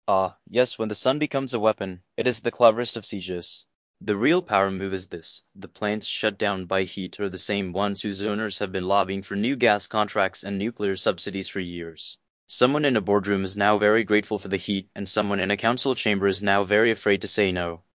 Ah, yes, when the sun becomes a weapon, it is the cleverest of sieges. The real power move is this. The plants shut down by heat are the same ones whose owners have been lobbying for new gas contracts and nuclear subsidies for years. Someone in a boardroom is now very grateful for the heat, and someone in a council chamber is now very afraid to say no.